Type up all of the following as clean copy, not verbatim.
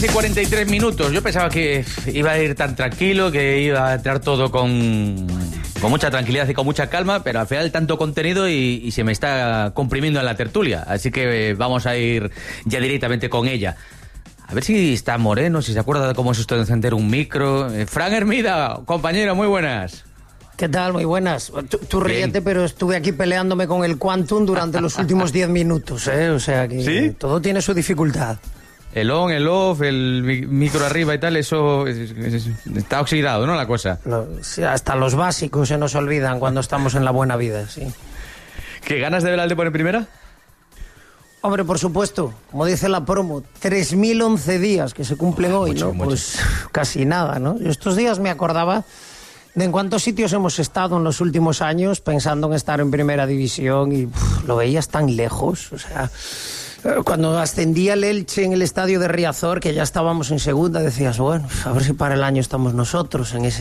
Hace 43 minutos. Yo pensaba que iba a ir tan tranquilo, que iba a entrar todo con mucha tranquilidad y con mucha calma, pero al final tanto contenido y se me está comprimiendo en la tertulia. Así que vamos a ir ya directamente con ella. A ver si está Moreno, si se acuerda de cómo es esto de encender un micro. Fran Hermida, compañero, muy buenas. ¿Qué tal? Muy buenas. Tú ríete, pero estuve aquí peleándome con el Quantum durante los últimos 10 minutos, ¿eh? O sea que ¿sí? Todo tiene su dificultad. El on, el off, el micro arriba y tal, eso está oxidado, ¿no? La cosa. Sí, hasta los básicos se nos olvidan cuando estamos en la buena vida, sí. ¿Qué ganas de ver al Depor en primera? Hombre, por supuesto. Como dice la promo, 3.011 días que se cumplen hoy, mucho, ¿no? Mucho. Pues casi nada, ¿no? Yo estos días me acordaba de en cuántos sitios hemos estado en los últimos años pensando en estar en primera división y lo veías tan lejos, o sea... Cuando ascendía el Elche en el estadio de Riazor, que ya estábamos en segunda, decías, bueno, a ver si para el año estamos nosotros en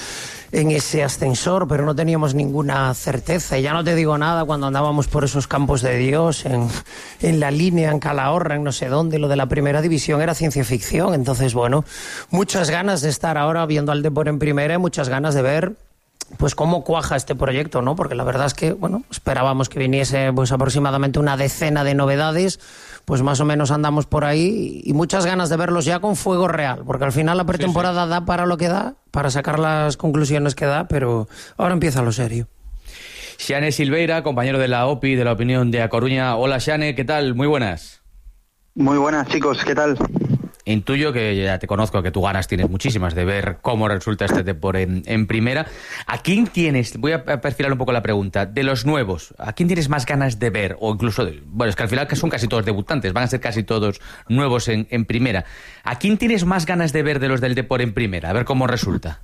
ese ascensor, pero no teníamos ninguna certeza. Y ya no te digo nada cuando andábamos por esos campos de Dios, en la línea, en Calahorra, en no sé dónde. Lo de la primera división era ciencia ficción. Entonces, bueno, muchas ganas de estar ahora viendo al Depor en primera y muchas ganas de ver pues cómo cuaja este proyecto, ¿no? Porque la verdad es que, bueno, esperábamos que viniese pues aproximadamente una decena de novedades, pues más o menos andamos por ahí y muchas ganas de verlos ya con fuego real, porque al final la pretemporada da para lo que da, para sacar las conclusiones que da, pero ahora empieza lo serio. Xane Silveira, compañero de la OPI, de la Opinión de A Coruña. Hola, Xane, ¿qué tal? Muy buenas. Muy buenas, chicos, ¿qué tal? Intuyo que ya te conozco, que tú ganas tienes muchísimas de ver cómo resulta este Depor en primera. ¿A quién tienes, voy a perfilar un poco la pregunta, de los nuevos, ¿a quién tienes más ganas de ver? O incluso, bueno, es que al final que son casi todos debutantes, van a ser casi todos nuevos en primera. ¿A quién tienes más ganas de ver de los del Depor en primera? A ver cómo resulta.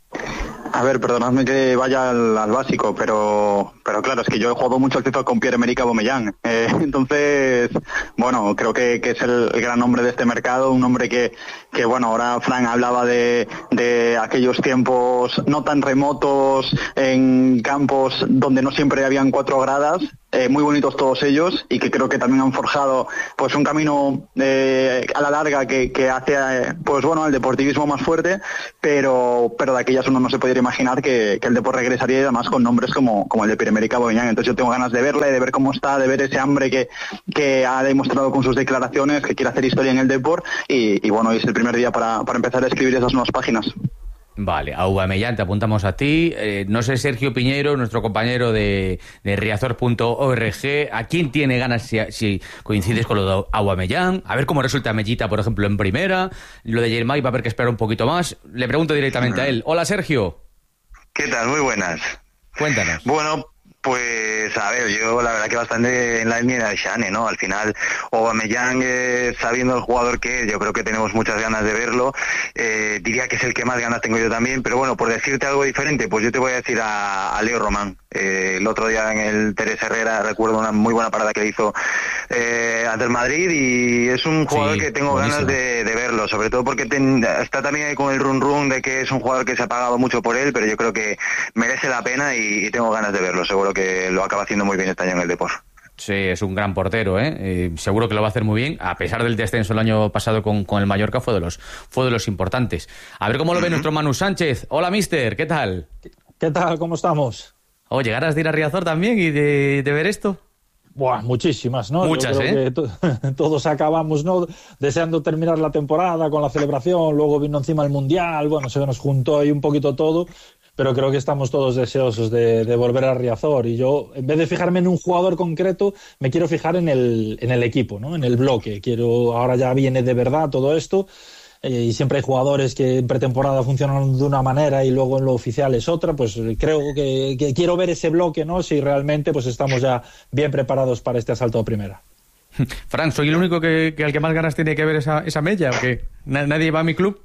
A ver, perdonadme que vaya al básico, pero claro, es que yo he jugado mucho al FIFA con Pierre-Emerick Aubameyang. Entonces, bueno, creo que es el gran hombre de este mercado, un hombre que bueno, ahora Fran hablaba de aquellos tiempos no tan remotos, en campos donde no siempre habían 4 gradas, muy bonitos todos ellos, y que creo que también han forjado pues un camino a la larga que hace pues bueno, al deportivismo más fuerte, pero de aquellas uno no se podría imaginar que el Depor regresaría, y además con nombres como el de Pierre-Emerick Aubameyang. Entonces yo tengo ganas de verle, de ver cómo está, de ver ese hambre que ha demostrado con sus declaraciones, que quiere hacer historia en el Depor, y bueno, hoy es el primer día para empezar a escribir esas nuevas páginas. Vale, Aubameyang, te apuntamos a ti. No sé, Sergio Piñeiro, nuestro compañero de Riazor.org, ¿a quién tiene ganas si coincides con lo de Aubameyang? A ver cómo resulta Mellita, por ejemplo, en primera. Lo de Yermay va a haber que esperar un poquito más. Le pregunto directamente a él. Hola, Sergio. ¿Qué tal? Muy buenas. Cuéntanos. Bueno, pues a ver, yo la verdad que bastante en la línea de Xane, ¿no? Al final, Aubameyang, sabiendo el jugador que es, yo creo que tenemos muchas ganas de verlo. Diría que es el que más ganas tengo yo también, pero bueno, por decirte algo diferente, pues yo te voy a decir a Leo Román. El otro día en el Teresa Herrera recuerdo una muy buena parada que hizo ante el Madrid, y es un jugador que tengo ganas de verlo, sobre todo porque está también con el run de que es un jugador que se ha pagado mucho por él, pero yo creo que merece la pena y tengo ganas de verlo. Seguro que lo acaba haciendo muy bien este año en el Depor. Sí, es un gran portero, ¿eh? Seguro que lo va a hacer muy bien, a pesar del descenso el año pasado con el Mallorca, fue de los importantes. A ver cómo lo ve nuestro Manu Sánchez. Hola, mister, ¿qué tal? ¿Qué tal? ¿Cómo estamos? Oye, ¿ganas de ir a Riazor también y de ver esto? Buah, muchísimas, ¿no? Muchas, yo creo que todos acabamos, ¿no?, deseando terminar la temporada con la celebración, luego vino encima el Mundial, bueno, se nos juntó ahí un poquito todo, pero creo que estamos todos deseosos de volver a Riazor, y yo, en vez de fijarme en un jugador concreto, me quiero fijar en el equipo, ¿no?, en el bloque. Ahora ya viene de verdad todo esto, y siempre hay jugadores que en pretemporada funcionan de una manera y luego en lo oficial es otra. Pues creo que quiero ver ese bloque, ¿no?, si realmente pues estamos ya bien preparados para este asalto a primera. Fran, ¿soy el único que al que más ganas tiene que ver esa mella? ¿O que nadie va a mi club?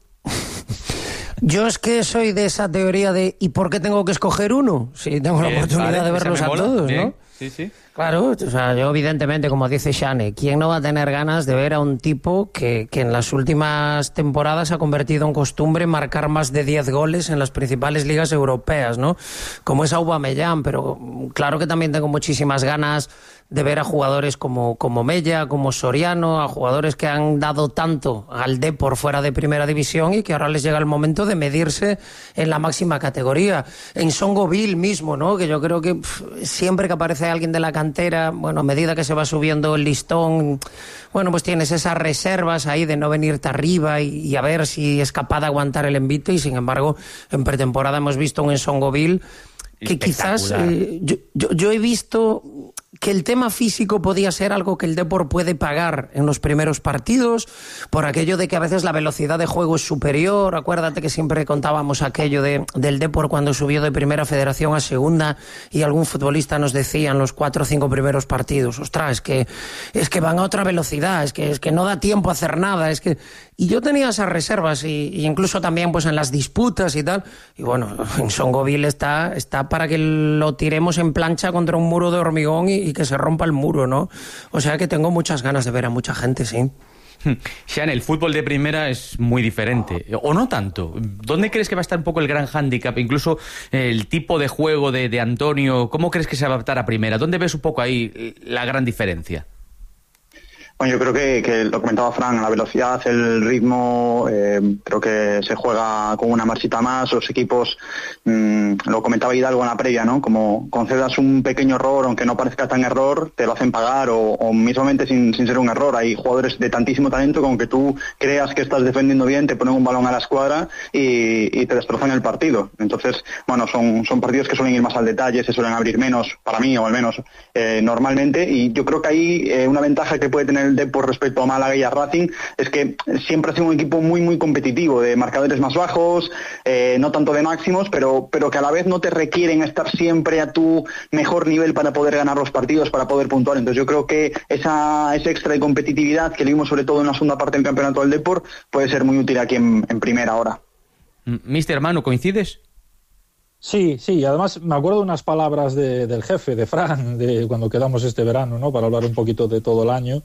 Yo es que soy de esa teoría de ¿y por qué tengo que escoger uno? Si tengo la oportunidad de verlos a todos, ¿no? Sí. Claro, o sea, yo evidentemente, como dice Xane, ¿quién no va a tener ganas de ver a un tipo que en las últimas temporadas ha convertido en costumbre marcar más de 10 goles en las principales ligas europeas, ¿no? Como es Aubameyang, pero claro que también tengo muchísimas ganas de ver a jugadores como Mella, como Soriano, a jugadores que han dado tanto al Depor fuera de primera división y que ahora les llega el momento de medirse en la máxima categoría. En Songoville mismo, ¿no? Que yo creo que siempre que aparece alguien de la cantera, bueno, a medida que se va subiendo el listón, bueno, pues tienes esas reservas ahí de no venirte arriba y a ver si es capaz de aguantar el envite, y sin embargo, en pretemporada hemos visto un Songoville que quizás yo he visto que el tema físico podía ser algo que el Depor puede pagar en los primeros partidos, por aquello de que a veces la velocidad de juego es superior. Acuérdate que siempre contábamos aquello del Depor cuando subió de primera federación a segunda y algún futbolista nos decía en los 4 o 5 primeros partidos, ostras, es que van a otra velocidad, es que no da tiempo a hacer nada, es que... Y yo tenía esas reservas y incluso también pues en las disputas y tal. Y bueno, en Songoville está para que lo tiremos en plancha contra un muro de hormigón y que se rompa el muro, ¿no? O sea que tengo muchas ganas de ver a mucha gente, sí. Xane, el fútbol de primera es muy diferente, o no tanto. ¿Dónde crees que va a estar un poco el gran hándicap? Incluso el tipo de juego de Antonio, ¿cómo crees que se va a adaptar a primera? ¿Dónde ves un poco ahí la gran diferencia? Bueno, yo creo que lo comentaba Fran, la velocidad, el ritmo, creo que se juega con una marchita más. Los equipos, lo comentaba Hidalgo en la previa, ¿no? Como concedas un pequeño error, aunque no parezca tan error, te lo hacen pagar, o mismamente sin ser un error. Hay jugadores de tantísimo talento que aunque tú creas que estás defendiendo bien, te ponen un balón a la escuadra y te destrozan el partido. Entonces, bueno, son partidos que suelen ir más al detalle, se suelen abrir menos, para mí, o al menos normalmente, y yo creo que hay una ventaja que puede tener el Depor respecto a Málaga y a Racing, es que siempre ha sido un equipo muy muy competitivo, de marcadores más bajos, no tanto de máximos, pero que a la vez no te requieren estar siempre a tu mejor nivel para poder ganar los partidos, para poder puntuar. Entonces yo creo que ese extra de competitividad que vimos sobre todo en la segunda parte del campeonato del Depor puede ser muy útil aquí en primera hora. Mister Manu, ¿coincides? Sí, además me acuerdo de unas palabras del jefe, de Fran, de cuando quedamos este verano, ¿no? Para hablar un poquito de todo el año.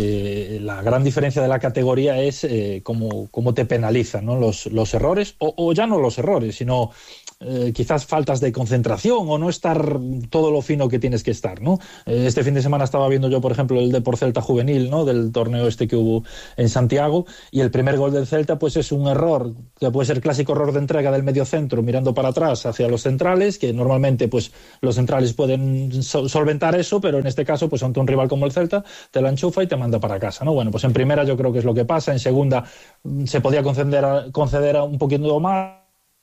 La gran diferencia de la categoría es cómo te penalizan, ¿no? Los errores, o ya no los errores, sino quizás faltas de concentración o no estar todo lo fino que tienes que estar, ¿no? Este fin de semana estaba viendo yo, por ejemplo, el Depor Celta juvenil, ¿no? Del torneo que hubo en Santiago, y el primer gol del Celta pues es un error que puede ser clásico error de entrega del mediocentro mirando para atrás hacia los centrales, que normalmente pues los centrales pueden solventar eso, pero en este caso pues ante un rival como el Celta te la enchufa y te manda para casa, ¿no? Bueno, pues en primera yo creo que es lo que pasa. En segunda se podía conceder a un poquito más.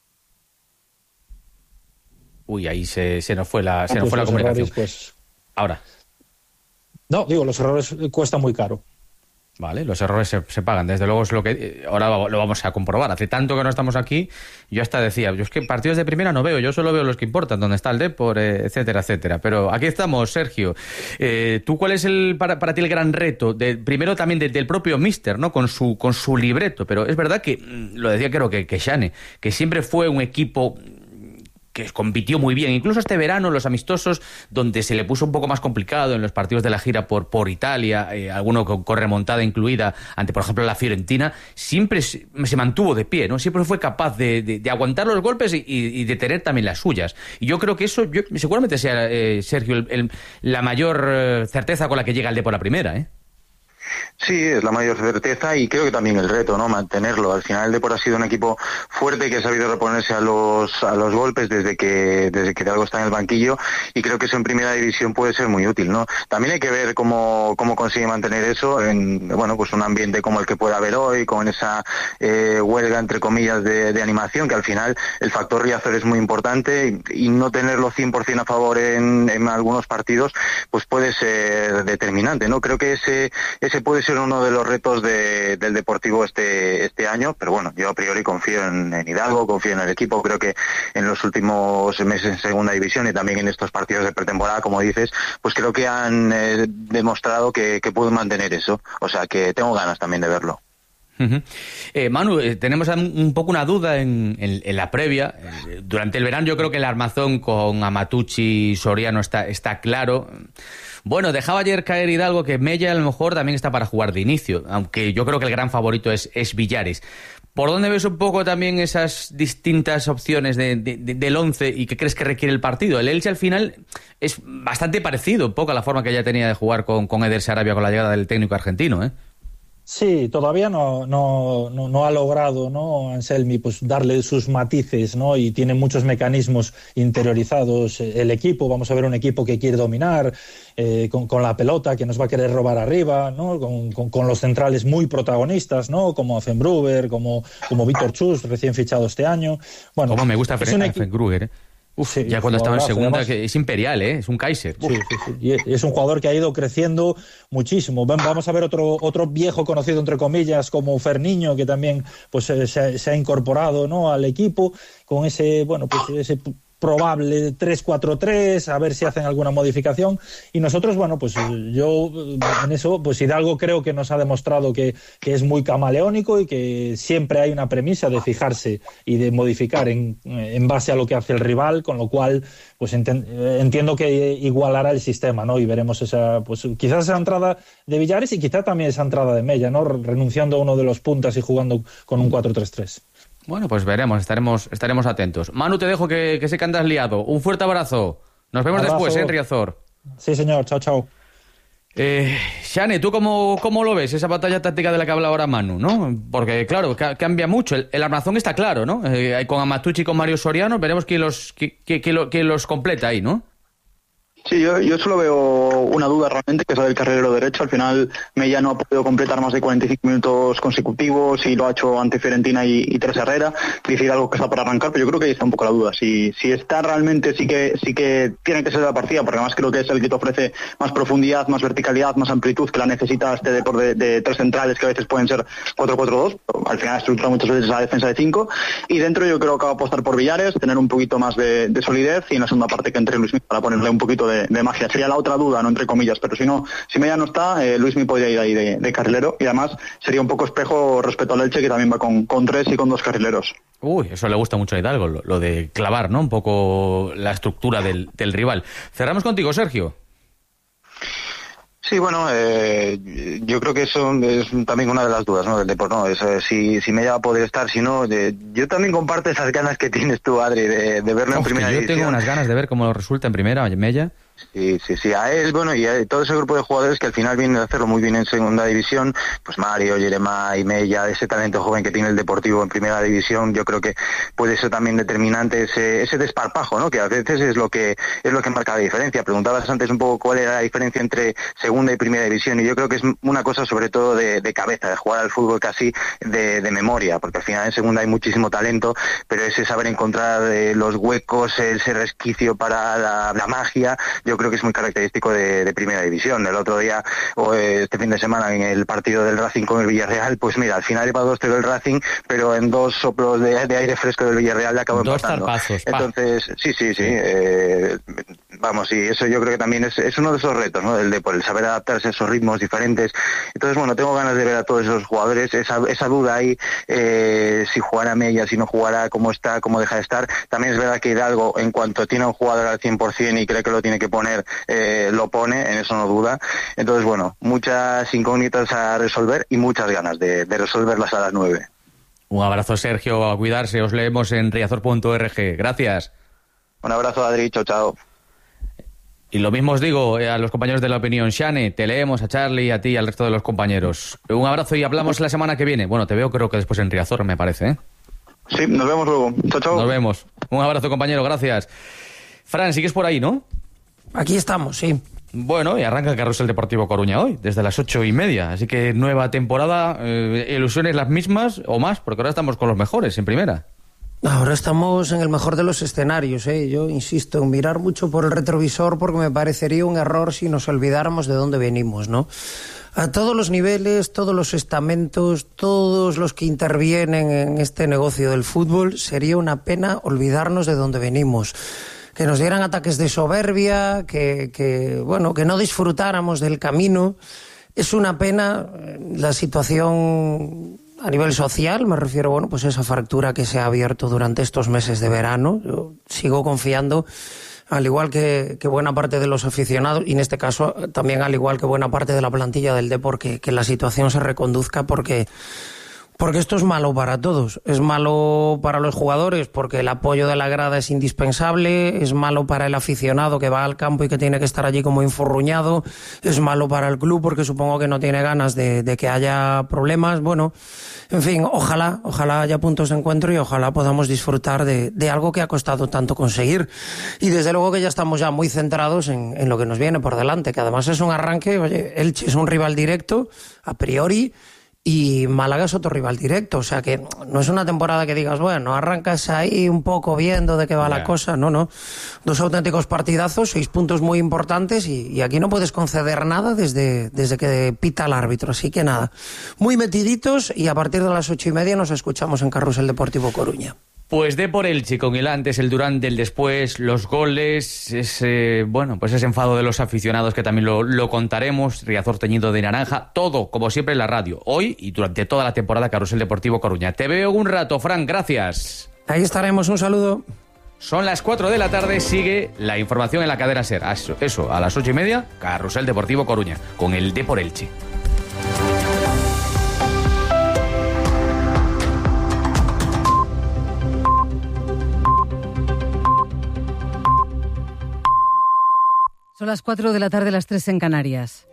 Uy, ahí se nos fue la comunicación. Errores, pues... Ahora. No, digo, los errores cuestan muy caro. Vale, los errores se pagan. Desde luego es lo que ahora lo vamos a comprobar. Hace tanto que no estamos aquí, yo hasta decía, yo es que partidos de primera no veo, yo solo veo los que importan, donde está el Depor, etcétera, etcétera. Pero aquí estamos, Sergio. ¿Tú cuál es para ti el gran reto? Primero también del propio míster, ¿no? Con su libreto. Pero es verdad que, lo decía creo que Xane, que siempre fue un equipo que compitió muy bien, incluso este verano los amistosos, donde se le puso un poco más complicado en los partidos de la gira por Italia, alguno con remontada incluida ante, por ejemplo, la Fiorentina, siempre se mantuvo de pie, ¿no? Siempre fue capaz de aguantar los golpes y de tener también las suyas. Y yo creo que eso seguramente sea, Sergio, la mayor certeza con la que llega el Depor a la primera, ¿eh? Sí, es la mayor certeza y creo que también el reto, ¿no? Mantenerlo. Al final el Depor ha sido un equipo fuerte que ha sabido reponerse a los golpes desde que algo está en el banquillo, y creo que eso en primera división puede ser muy útil, ¿no? También hay que ver cómo consigue mantener eso en, bueno, pues un ambiente como el que pueda haber hoy, con esa huelga entre comillas de animación, que al final el factor Riazor es muy importante, y no tenerlo 100% a favor en algunos partidos pues puede ser determinante, ¿no? Creo que ese puede ser uno de los retos del Deportivo este año, pero bueno, yo a priori confío en Hidalgo, confío en el equipo. Creo que en los últimos meses en segunda división y también en estos partidos de pretemporada, como dices, pues creo que han demostrado que pueden mantener eso, o sea que tengo ganas también de verlo. Manu, tenemos un poco una duda en la previa. Durante el verano yo creo que el armazón con Amatucci y Soriano está claro. Bueno, dejaba ayer caer Hidalgo que Mella a lo mejor también está para jugar de inicio, aunque yo creo que el gran favorito es Villares. ¿Por dónde ves un poco también esas distintas opciones del 11 y qué crees que requiere el partido? El Elche al final es bastante parecido un poco a la forma que ya tenía de jugar con Eder Sarabia con la llegada del técnico argentino, ¿eh? Sí, todavía no ha logrado, ¿no?, Anselmi, pues darle sus matices, ¿no? Y tiene muchos mecanismos interiorizados el equipo. Vamos a ver un equipo que quiere dominar con la pelota, que nos va a querer robar arriba, ¿no? Con los centrales muy protagonistas, ¿no? Como Fenbruber, como Víctor Chus, recién fichado este año. Bueno, como me gusta Fenbruber, ¿eh? Sí, ya cuando estaba en segunda, además, que es imperial, ¿eh? Es un Kaiser. Sí. Y es un jugador que ha ido creciendo muchísimo. Vamos a ver otro viejo conocido, entre comillas, como Ferniño, que también pues se ha incorporado, ¿no?, al equipo con ese probable 3-4-3, a ver si hacen alguna modificación. Y nosotros, bueno, pues yo en eso, pues Hidalgo creo que nos ha demostrado que es muy camaleónico y que siempre hay una premisa de fijarse y de modificar en base a lo que hace el rival, con lo cual pues entiendo que igualará el sistema, ¿no? Y veremos quizás esa entrada de Villares y quizá también esa entrada de Mella, ¿no?, renunciando a uno de los puntas y jugando con un 4-3-3. Bueno, pues veremos, estaremos atentos. Manu, te dejo que sé que andas liado. Un fuerte abrazo. Nos vemos después, en Riazor. Sí, señor. Chao. Xane, ¿tú cómo lo ves, esa batalla táctica de la que habla ahora Manu, ¿no? Porque, claro, cambia mucho. El armazón está claro, ¿no? Con Amatucci y con Mario Soriano, veremos quién los completa ahí, ¿no? Sí, yo solo veo una duda realmente, que es la del carrilero derecho. Al final Mella no ha podido completar más de 45 minutos consecutivos y lo ha hecho ante Fiorentina y Teresa Herrera. Decir algo que está por arrancar, pero yo creo que ahí está un poco la duda. Si está realmente, sí que tiene que ser la partida, porque además creo que es el que te ofrece más profundidad, más verticalidad, más amplitud, que la necesita este deporte de tres centrales, que a veces pueden ser 4-4-2, pero al final estructura muchas veces la defensa de 5. Y dentro yo creo que va a apostar por Villares, tener un poquito más de solidez, y en la segunda parte que entre Luismi para ponerle un poquito de magia. Sería la otra duda, no entre comillas, pero si Mella no está, Luismi podría ir ahí de carrilero, y además sería un poco espejo respecto al Elche, que también va con 3 y con 2 carrileros. Uy, eso le gusta mucho a Hidalgo, lo de clavar, ¿no?, un poco la estructura del rival. Cerramos contigo, Sergio. Sí, bueno, yo creo que eso es también una de las dudas, ¿no?, del deporte, ¿no? Es, si Mella va a poder estar, si no, yo también comparto esas ganas que tienes tú, Adri, de verlo en primera división. Yo tengo unas ganas de ver cómo resulta en primera, Mella. Sí, a él, bueno, y a todo ese grupo de jugadores que al final vienen a hacerlo muy bien en segunda división, pues Mario, Yeremá y Mella, ese talento joven que tiene el Deportivo en primera división, yo creo que puede ser también determinante ese desparpajo, ¿no?, que a veces es lo que marca la diferencia. Preguntabas antes un poco cuál era la diferencia entre segunda y primera división, y yo creo que es una cosa sobre todo de cabeza, de jugar al fútbol casi de memoria, porque al final en segunda hay muchísimo talento, pero ese saber encontrar los huecos, ese resquicio para la magia, yo creo que es muy característico de primera división. El otro día, o este fin de semana, en el partido del Racing con el Villarreal, pues mira, al final iba 2-0 el Racing, pero en 2 soplos de aire fresco del Villarreal le acabó empatando. 2 zarpazos. Entonces, sí. Vamos, y eso yo creo que también es uno de esos retos, ¿no?, del deporte, el saber adaptarse a esos ritmos diferentes. Entonces, bueno, tengo ganas de ver a todos esos jugadores, esa duda ahí, si jugará Mella, si no jugará, cómo está, cómo deja de estar. También es verdad que Hidalgo, en cuanto tiene a un jugador al 100% y cree que lo tiene que poner, lo pone, en eso no duda. Entonces, bueno, muchas incógnitas a resolver y muchas ganas de resolverlas a las 9. Un abrazo, Sergio, a cuidarse, os leemos en riazor.org. Gracias. Un abrazo, Adri, chao. Y lo mismo os digo a los compañeros de La Opinión. Xane, te leemos, a Charlie, a ti y al resto de los compañeros. Un abrazo y hablamos la semana que viene. Bueno, te veo creo que después en Riazor, me parece, ¿eh? Sí, nos vemos luego. Chao. Nos vemos. Un abrazo, compañero, gracias. Fran, sigues por ahí, ¿no? Aquí estamos, sí. Bueno, y arranca el Carrusel Deportivo Coruña hoy, desde las 8:30. Así que nueva temporada, ilusiones las mismas o más, porque ahora estamos con los mejores en primera. Ahora estamos en el mejor de los escenarios, ¿eh? Yo insisto en mirar mucho por el retrovisor, porque me parecería un error si nos olvidáramos de dónde venimos, ¿no? A todos los niveles, todos los estamentos, todos los que intervienen en este negocio del fútbol, sería una pena olvidarnos de dónde venimos. Que nos dieran ataques de soberbia, que no disfrutáramos del camino. Es una pena la situación A nivel social, me refiero, bueno, pues esa fractura que se ha abierto durante estos meses de verano. Yo sigo confiando, al igual que buena parte de los aficionados, y en este caso también al igual que buena parte de la plantilla del Depor, que la situación se reconduzca, porque esto es malo para todos. Es malo para los jugadores porque el apoyo de la grada es indispensable, es malo para el aficionado que va al campo y que tiene que estar allí como infurruñado, es malo para el club porque supongo que no tiene ganas de que haya problemas. Bueno, en fin, ojalá haya puntos de encuentro y ojalá podamos disfrutar de algo que ha costado tanto conseguir. Y desde luego que ya estamos ya muy centrados en lo que nos viene por delante, que además es un arranque. Oye, Elche es un rival directo, a priori, y Málaga es otro rival directo, o sea que no es una temporada que digas, bueno, arrancas ahí un poco viendo de qué va la cosa, no. 2 auténticos partidazos, 6 puntos muy importantes y aquí no puedes conceder nada desde que pita el árbitro, así que nada, muy metiditos y a partir de las 8:30 nos escuchamos en Carrusel Deportivo Coruña. Pues Depor Elche, con el antes, el durante, el después, los goles, ese enfado de los aficionados que también lo contaremos, Riazor teñido de naranja, todo, como siempre, en la radio, hoy y durante toda la temporada Carrusel Deportivo Coruña. Te veo un rato, Fran, gracias. Ahí estaremos, un saludo. Son las 4 de la tarde, sigue la información en la cadena SER. Eso, a las 8:30, Carrusel Deportivo Coruña, con el Depor Elche. Son las 4 de la tarde, las 3 en Canarias.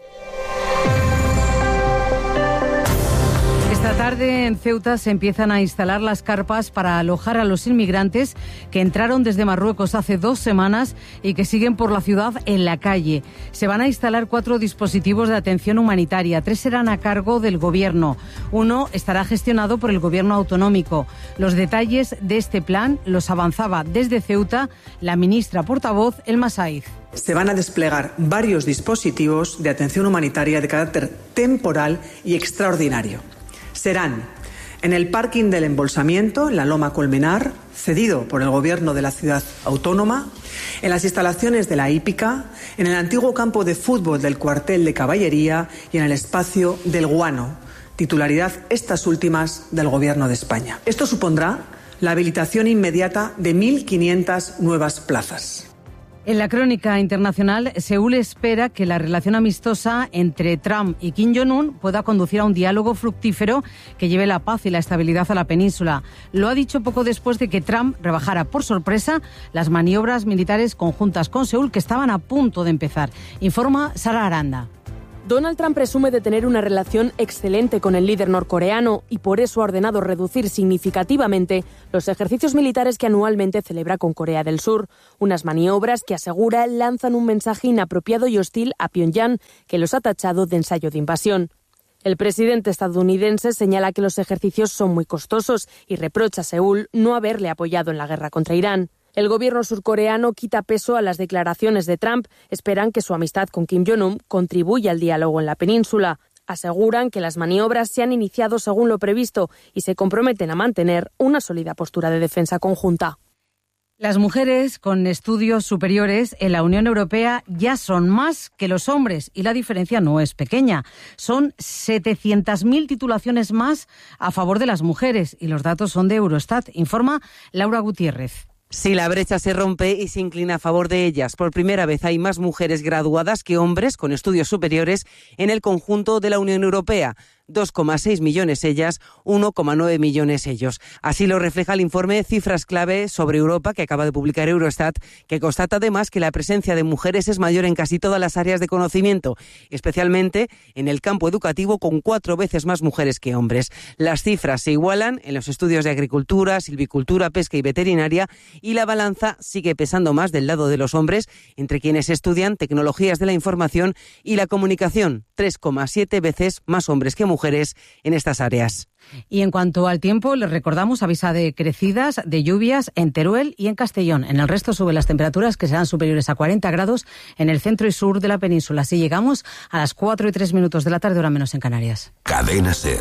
Esta tarde en Ceuta se empiezan a instalar las carpas para alojar a los inmigrantes que entraron desde Marruecos hace 2 semanas y que siguen por la ciudad en la calle. Se van a instalar 4 dispositivos de atención humanitaria. 3 serán a cargo del gobierno. 1 estará gestionado por el gobierno autonómico. Los detalles de este plan los avanzaba desde Ceuta la ministra portavoz Elma Saiz. Se van a desplegar varios dispositivos de atención humanitaria de carácter temporal y extraordinario. Serán en el parking del embolsamiento, en la Loma Colmenar, cedido por el gobierno de la ciudad autónoma, en las instalaciones de la hípica, en el antiguo campo de fútbol del cuartel de caballería y en el espacio del Guano, titularidad estas últimas del gobierno de España. Esto supondrá la habilitación inmediata de 1.500 nuevas plazas. En la crónica internacional, Seúl espera que la relación amistosa entre Trump y Kim Jong-un pueda conducir a un diálogo fructífero que lleve la paz y la estabilidad a la península. Lo ha dicho poco después de que Trump rebajara por sorpresa las maniobras militares conjuntas con Seúl que estaban a punto de empezar. Informa Sara Aranda. Donald Trump presume de tener una relación excelente con el líder norcoreano y por eso ha ordenado reducir significativamente los ejercicios militares que anualmente celebra con Corea del Sur. Unas maniobras que, asegura, lanzan un mensaje inapropiado y hostil a Pyongyang, que los ha tachado de ensayo de invasión. El presidente estadounidense señala que los ejercicios son muy costosos y reprocha a Seúl no haberle apoyado en la guerra contra Irán. El gobierno surcoreano quita peso a las declaraciones de Trump. Esperan que su amistad con Kim Jong-un contribuya al diálogo en la península. Aseguran que las maniobras se han iniciado según lo previsto y se comprometen a mantener una sólida postura de defensa conjunta. Las mujeres con estudios superiores en la Unión Europea ya son más que los hombres y la diferencia no es pequeña. Son 700.000 titulaciones más a favor de las mujeres y los datos son de Eurostat, informa Laura Gutiérrez. Sí, la brecha se rompe y se inclina a favor de ellas. Por primera vez hay más mujeres graduadas que hombres con estudios superiores en el conjunto de la Unión Europea. 2,6 millones ellas, 1,9 millones ellos. Así lo refleja el informe Cifras Clave sobre Europa que acaba de publicar Eurostat, que constata además que la presencia de mujeres es mayor en casi todas las áreas de conocimiento, especialmente en el campo educativo, con 4 veces más mujeres que hombres. Las cifras se igualan en los estudios de agricultura, silvicultura, pesca y veterinaria, y la balanza sigue pesando más del lado de los hombres, entre quienes estudian tecnologías de la información y la comunicación, 3,7 veces más hombres que mujeres en estas áreas. Y en cuanto al tiempo, les recordamos avisa de crecidas de lluvias en Teruel y en Castellón. En el resto suben las temperaturas, que serán superiores a 40 grados en el centro y sur de la península. Así llegamos a las 4:03 de la tarde, hora menos en Canarias. Cadena SER.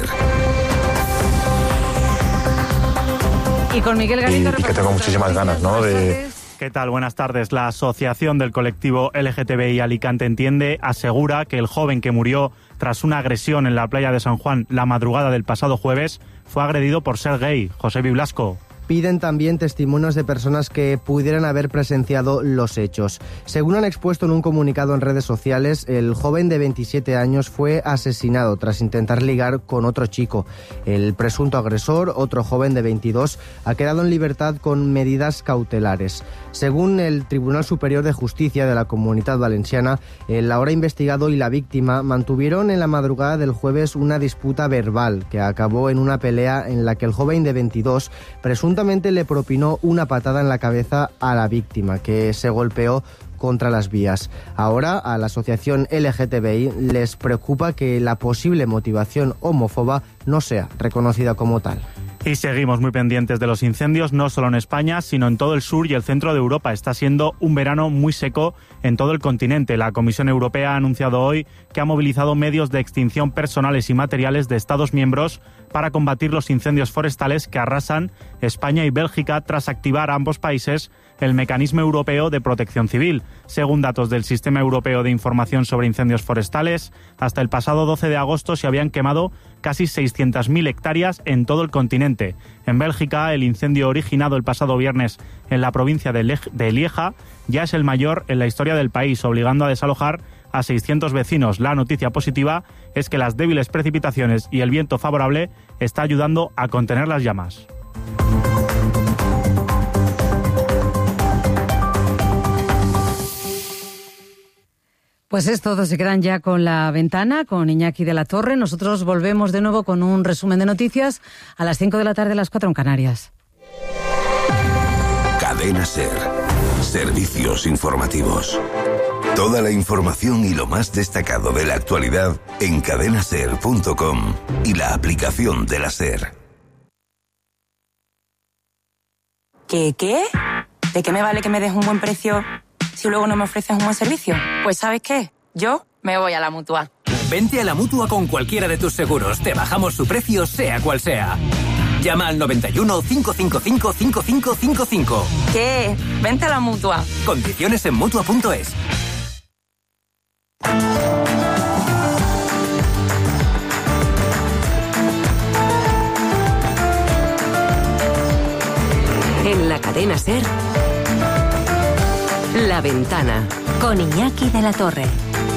Y con Miguel Galindo. Y que tengo muchísimas ganas, ¿no? ¿Qué tal? Buenas tardes. La Asociación del Colectivo LGTBI Alicante Entiende asegura que el joven que murió tras una agresión en la playa de San Juan la madrugada del pasado jueves, fue agredido por ser gay. José Biblasco. Piden también testimonios de personas que pudieran haber presenciado los hechos. Según han expuesto en un comunicado en redes sociales, el joven de 27 años fue asesinado tras intentar ligar con otro chico. El presunto agresor, otro joven de 22, ha quedado en libertad con medidas cautelares. Según el Tribunal Superior de Justicia de la Comunitat Valenciana, el ahora investigado y la víctima mantuvieron en la madrugada del jueves una disputa verbal que acabó en una pelea en la que el joven de 22 presuntamente le propinó una patada en la cabeza a la víctima, que se golpeó contra las vías. Ahora, a la asociación LGTBI les preocupa que la posible motivación homófoba no sea reconocida como tal. Y seguimos muy pendientes de los incendios, no solo en España, sino en todo el sur y el centro de Europa. Está siendo un verano muy seco en todo el continente. La Comisión Europea ha anunciado hoy que ha movilizado medios de extinción personales y materiales de Estados miembros para combatir los incendios forestales que arrasan España y Bélgica tras activar a ambos países el Mecanismo Europeo de Protección Civil. Según datos del Sistema Europeo de Información sobre Incendios Forestales, hasta el pasado 12 de agosto se habían quemado casi 600.000 hectáreas en todo el continente. En Bélgica, el incendio originado el pasado viernes en la provincia de Lieja ya es el mayor en la historia del país, obligando a desalojar a 600 vecinos. La noticia positiva es que las débiles precipitaciones y el viento favorable está ayudando a contener las llamas. Pues es todo, se quedan ya con La Ventana, con Iñaki de la Torre. Nosotros volvemos de nuevo con un resumen de noticias a las 5 de la tarde, a las 4 en Canarias. Cadena SER. Servicios informativos. Toda la información y lo más destacado de la actualidad en cadenaser.com y la aplicación de la SER. ¿Qué? ¿De qué me vale que me des un buen precio si luego no me ofreces un buen servicio? Pues ¿sabes qué? Yo me voy a la Mutua. Vente a la Mutua con cualquiera de tus seguros. Te bajamos su precio, sea cual sea. Llama al 91 555 5555. ¿Qué? Vente a la Mutua. Condiciones en Mutua.es. En la cadena SER, La Ventana, con Iñaki de la Torre.